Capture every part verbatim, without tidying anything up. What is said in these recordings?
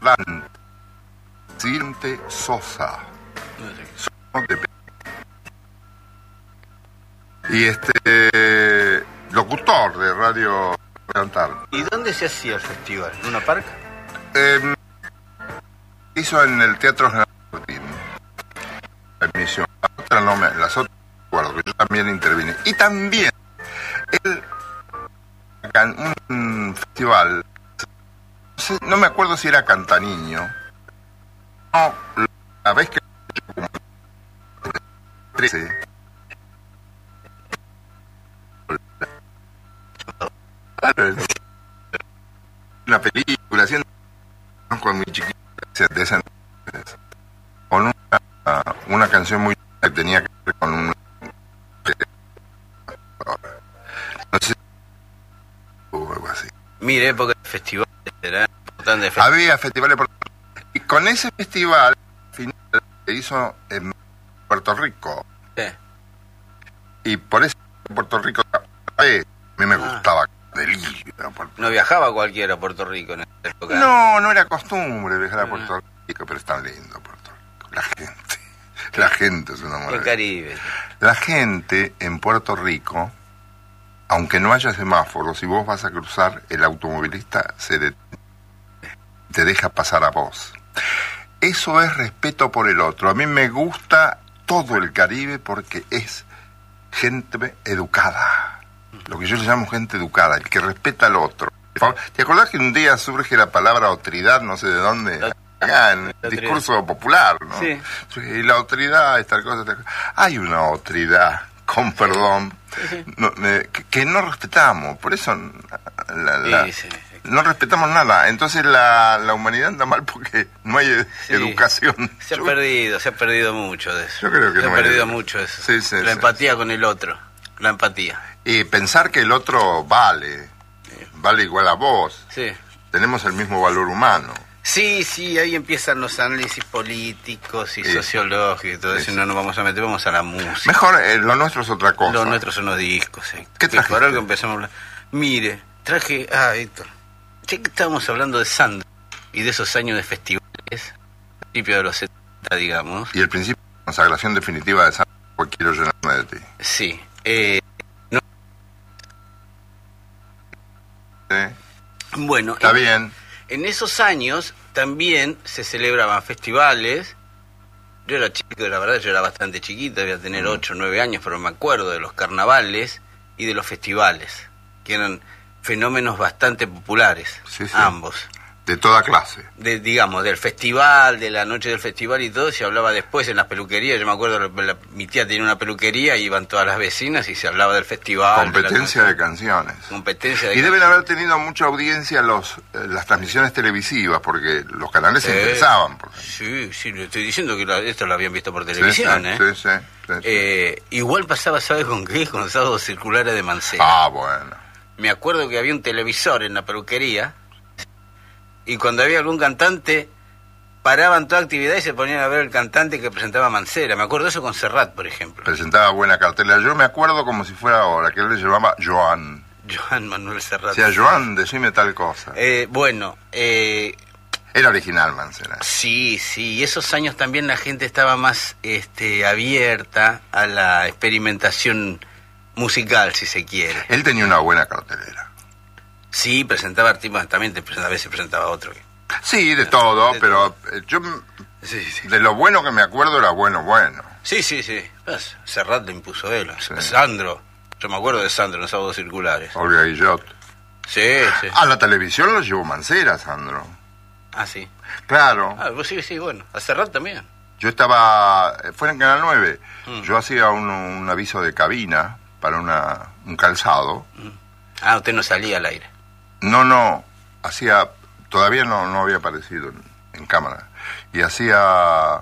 Atlante, Presidente Sosa. Somos de... Y este locutor de Radio Cantar. ¿Y dónde se hacía el festival? ¿En una parca? Eh, hizo en el Teatro General Martín. La emisión. La otra no me, las otras no me acuerdo, que yo también intervine. Y también el, un festival, no, sé, no me acuerdo si era Cantaniño. No, la vez que como trece una película haciendo con mi chiquita de esa entonces, con una, una canción muy que tenía que ver con un no sé o algo así. Mire, época de festivales era importante. Festival. Había festivales por... y con ese festival final se hizo en Puerto Rico. Sí. Y por eso Puerto Rico a mí me ah. gustaba delirio. No viajaba cualquiera a Puerto Rico en esa época. No, no era costumbre viajar a Puerto Rico, pero es tan lindo Puerto Rico. La gente, la gente es una maravilla. El Caribe. La gente en Puerto Rico, aunque no haya semáforos, si vos vas a cruzar, el automovilista se detiene, te deja pasar a vos. Eso es respeto por el otro. A mí me gusta todo el Caribe porque es gente educada. Lo que yo le llamo gente educada, el que respeta al otro. ¿Te acordás que un día surge la palabra otridad, no sé de dónde? Acá en el discurso popular, ¿no? Sí. Y la otridad, esta cosa, esta cosa. Hay una otridad, con perdón, sí, sí. No, eh, que, que no respetamos. Por eso la, la, sí, sí, sí. no respetamos nada. Entonces la, la humanidad anda mal porque no hay sí. educación. Se ha yo, perdido, se ha perdido mucho de eso. Yo creo que se no ha perdido hay... mucho eso. Sí, sí, la sí, empatía sí. con el otro. La empatía. Y pensar que el otro vale, sí. vale igual a vos. Sí. Tenemos el mismo valor humano. Sí, sí, ahí empiezan los análisis políticos y sí. sociológicos y todo sí, eso, sí. no nos vamos a meter, vamos a la música. Mejor, eh, lo nuestro es otra cosa. Lo nuestro son los discos, sí. ¿Qué trajiste? Por algo empezamos a hablar. Mire, traje... Ah, esto. Ya que estábamos hablando de Sandro y de esos años de festivales, principio de los setenta, digamos. Y el principio de consagración definitiva de Sandro, porque quiero llenarme de ti. Sí. Eh, no. ¿Sí? Bueno, está en, bien. En esos años también se celebraban festivales. Yo era chico, la verdad, yo era bastante chiquito, debía tener ocho o nueve años, pero me acuerdo de los carnavales y de los festivales, que eran fenómenos bastante populares, sí, sí. ambos. De toda clase. De, digamos, del festival, de la noche del festival y todo, se hablaba después en las peluquerías. Yo me acuerdo, la, la, mi tía tenía una peluquería y iban todas las vecinas y se hablaba del festival. Competencia de, la, de canciones. Competencia de Y deben canciones. haber tenido mucha audiencia los eh, las transmisiones televisivas, porque los canales eh, se interesaban. Por sí, sí, le estoy diciendo que la, esto lo habían visto por televisión. Sí, ¿eh? sí, sí, sí, sí. Eh, igual pasaba, ¿sabes con qué? Con los sábados circulares de Mancera. Ah, bueno. Me acuerdo que había un televisor en la peluquería. Y cuando había algún cantante, paraban toda actividad y se ponían a ver el cantante que presentaba Mancera. Me acuerdo eso con Serrat, por ejemplo. Presentaba buena cartela. Yo me acuerdo como si fuera ahora, que él le llamaba Joan. Joan Manuel Serrat. O sea, Joan, decime tal cosa. Eh, bueno, eh... Era original Mancera. Sí, sí. Y esos años también la gente estaba más este, abierta a la experimentación musical, si se quiere. Él tenía una buena cartelera. Sí, presentaba artistas, también te presentaba, a veces presentaba otro. Sí, de todo, de pero todo. yo sí, sí. de lo bueno que me acuerdo era bueno, bueno. Sí, sí, sí. Serrat lo impuso él. Sí. Sandro, yo me acuerdo de Sandro en los sábados circulares. Olga Guillot. Sí, sí. A la televisión lo llevó Mancera, Sandro. Ah, sí. Claro. Ah, pues sí, sí, bueno. A Serrat también. Yo estaba, fue en Canal nueve, mm. yo hacía un, un aviso de cabina para una un calzado. Mm. Ah, usted no salía al aire. No, no, hacía, todavía no, no había aparecido en, en cámara, y hacía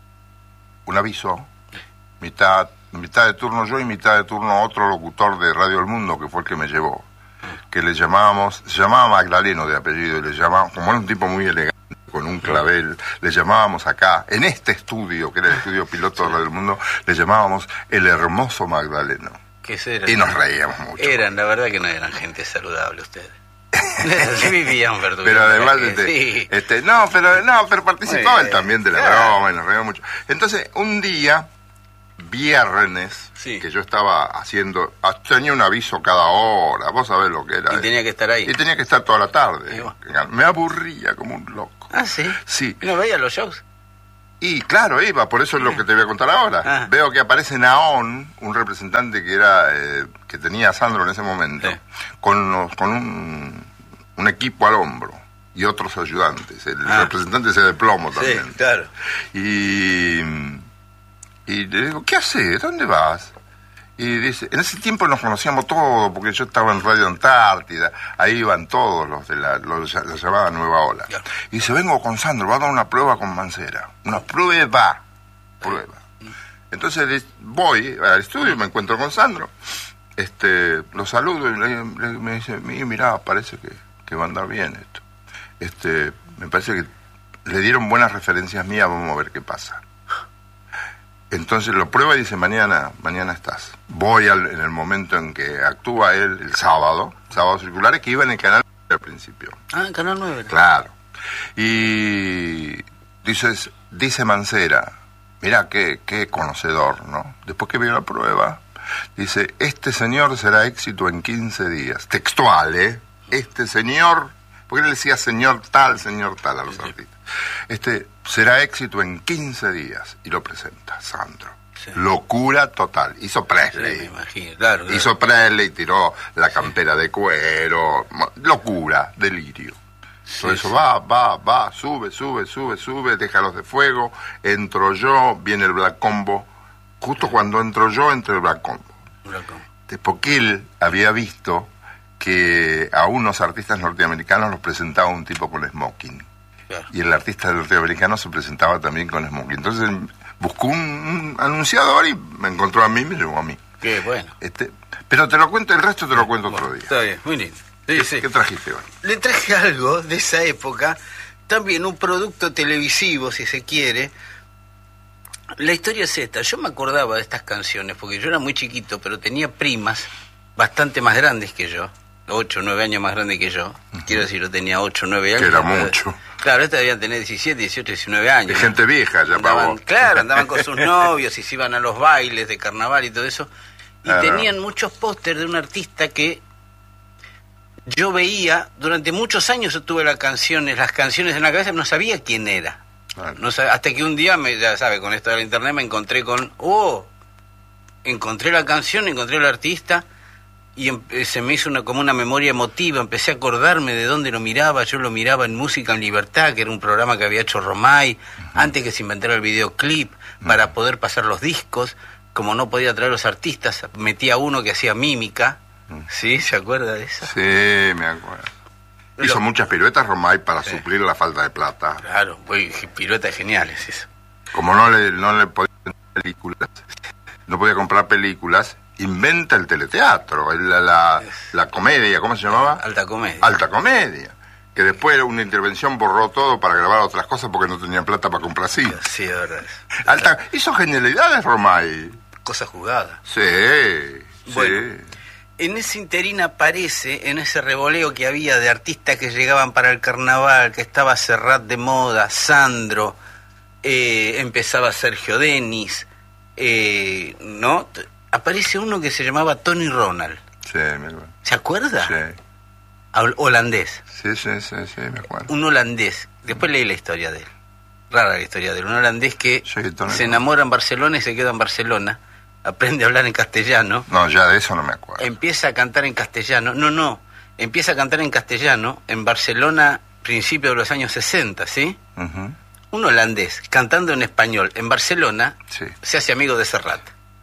un aviso, mitad, mitad de turno yo y mitad de turno otro locutor de Radio El Mundo, que fue el que me llevó, que le llamábamos, se llamaba Magdaleno de apellido, y le llamábamos, como era un tipo muy elegante, con un clavel, le llamábamos acá, en este estudio, que era el estudio piloto de Radio El Mundo, le llamábamos el hermoso Magdaleno. ¿Qué será? Y nos reíamos mucho. Eran, la verdad que no eran gente saludable ustedes. Sí vivíamos Bertucci. Pero además, que, este, sí. este, no, pero no, pero participó Muy él bien, también de la claro. broma y nos reímos mucho. Entonces, un día, viernes, Sí. que yo estaba haciendo, tenía un aviso cada hora, vos sabés lo que era. Y tenía que estar ahí. Y tenía que estar toda la tarde. Y bueno. Me aburría como un loco. Ah, sí. Sí. ¿Y no veía los shows? Y claro, iba, por eso es lo que te voy a contar ahora. Ah. Veo que aparece Naón, un representante que era eh, que tenía a Sandro en ese momento, Sí. con, unos- con un, un equipo al hombro y otros ayudantes. El Ah. representante ese de plomo también. Sí, claro. Y, y le digo, ¿qué haces? ¿Dónde vas? Y dice, en ese tiempo nos conocíamos todos, porque yo estaba en Radio Antártida, ahí iban todos los de la, los, la llamada Nueva Ola. Claro. Y dice, vengo con Sandro, va a dar una prueba con Mancera. Una prueba, prueba. Entonces de- voy al estudio, me encuentro con Sandro, este, lo saludo y le- le- me dice, "Mi- mirá, parece que, que va a andar bien esto. Este, me parece que le dieron buenas referencias mías, vamos a ver qué pasa. Entonces lo prueba y dice, mañana, mañana estás. Voy al, en el momento en que actúa él, el sábado, sábado circulares, que iba en el canal al principio. Ah, Canal nueve. Claro. Y dices, dice Mancera, mirá qué, qué conocedor, ¿no? Después que vio la prueba, dice, este señor será éxito en quince días. Textual, ¿eh? Este señor, porque él decía señor tal, señor tal a los artistas. Este será éxito en quince días. Y lo presenta, Sandro. Sí. Locura total. Hizo Sí, Presley. me imagino, claro. claro. Hizo Presley, tiró la campera de cuero. mo- Locura, delirio. Sí, Todo eso sí. va, va, va, sube, sube, sube, sube, déjalos de fuego. Entro yo, viene el Black Combo. Justo cuando entro yo, entra el Black Combo. Loco. De- Porque él había visto que a unos artistas norteamericanos los presentaba un tipo con smoking. Claro. Y el artista norteamericano se presentaba también con smoking. Entonces él buscó un, un anunciador y me encontró a mí y me llevó a mí. Qué bueno. Este, pero te lo cuento, el resto te lo cuento otro día. Está bien, muy lindo. Sí, sí. ¿Qué trajiste hoy? Le traje algo de esa época, también un producto televisivo, si se quiere. La historia es esta, yo me acordaba de estas canciones, porque yo era muy chiquito, pero tenía primas bastante más grandes que yo, ocho o nueve años más grandes que yo. Quiero decir, yo tenía ocho o nueve años. Que era Entonces, mucho. Claro, estas debían tener diecisiete, dieciocho, diecinueve años. De gente vieja ya para Andaban, vos. claro, andaban con sus novios y se iban a los bailes de carnaval y todo eso. Y Claro. tenían muchos pósters de un artista que yo veía, durante muchos años yo tuve las canciones, las canciones en la cabeza, pero no sabía quién era. Claro. No sab- hasta que un día, me, ya sabe, con esto de la internet me encontré con, oh, encontré la canción, encontré al artista y em- eh, se me hizo una, como una memoria emotiva, empecé a acordarme de dónde lo miraba, yo lo miraba en Música en Libertad, que era un programa que había hecho Romay, antes que se inventara el videoclip, para poder pasar los discos, como no podía traer los artistas, metía uno que hacía mímica, ¿sí? ¿Se acuerda de eso? Sí, me acuerdo. Hizo Lo- muchas piruetas Romay para Sí. suplir la falta de plata. Claro, pues, piruetas geniales eso. Como no le, no le podía comprar películas, no podía comprar películas, inventa el teleteatro, el- la, la, la comedia, ¿cómo se llamaba? Alta comedia. Alta comedia. Que después una intervención borró todo para grabar otras cosas porque no tenían plata para comprar cine. Sí, de verdad. Alta, hizo genialidades Romay. Cosa jugada. Sí, Bueno. sí. En ese interín aparece, en ese revoleo que había de artistas que llegaban para el carnaval, que estaba Serrat de moda, Sandro, eh, empezaba Sergio Denis, eh, ¿no? T- Aparece uno que se llamaba Tony Ronald. Sí, me acuerdo. ¿Se acuerda? Sí, Hol- Holandés. sí, sí, sí, sí, me acuerdo. Un holandés. Después leí la historia de él. Rara la historia de él. Un holandés que Sí, Tony se enamora en Barcelona y se queda en Barcelona. Aprende a hablar en castellano. No, ya de eso no me acuerdo. Empieza a cantar en castellano. No, no. Empieza a cantar en castellano en Barcelona, principios de los años sesenta, ¿sí? Ujú. Un holandés cantando en español en Barcelona Sí. se hace amigo de Serrat.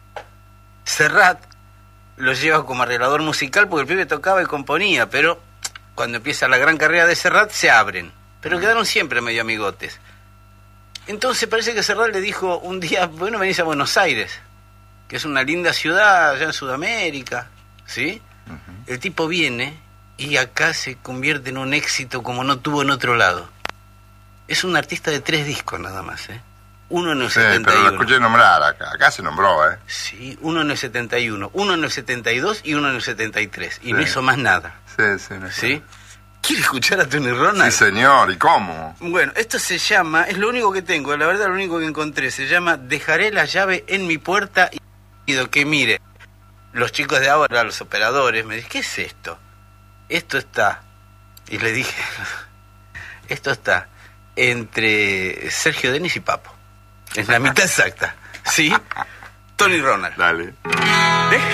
Serrat lo lleva como arreglador musical porque el pibe tocaba y componía, pero cuando empieza la gran carrera de Serrat se abren. Pero quedaron siempre medio amigotes. Entonces parece que Serrat le dijo un día, bueno, venís a Buenos Aires, que es una linda ciudad allá en Sudamérica, ¿sí? El tipo viene y acá se convierte en un éxito como no tuvo en otro lado. Es un artista de tres discos nada más, ¿eh? Uno en el Sí, setenta y pero uno. lo escuché nombrar acá. Acá se nombró, ¿eh? Sí, uno en el setenta y uno, uno en el setenta y dos y uno en el setenta y tres. Y Sí. no hizo más nada, Sí, sí, me acuerdo. ¿sí? ¿Quiere escuchar a Tony Ronald? Sí, señor, ¿y cómo? Bueno, esto se llama, es lo único que tengo, la verdad lo único que encontré, se llama Dejaré la llave en mi puerta y pido que mire. Los chicos de ahora, los operadores, me dicen, ¿qué es esto? Esto está, y le dije, esto está entre Sergio Denis y Papo. Es la mitad exacta, ¿sí? Tony Ronald. Dale.